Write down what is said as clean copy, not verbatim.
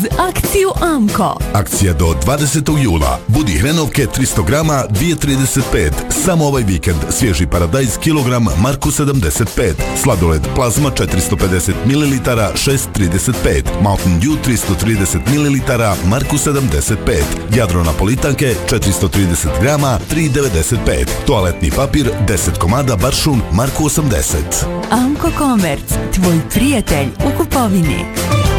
Akciju Amko. Akcija do 20. jula. Budi hrenovke 300 grama 2,35. Samo ovaj vikend. Svježi paradajz kilogram Marku 75. Sladoled plazma 450 ml 6,35. Mountain Dew 330 ml Marku 75. Jadro napolitanke 430 grama 3,95. Toaletni papir 10 komada Baršun Marku 80. Amko Komerc, tvoj prijatelj u kupovini.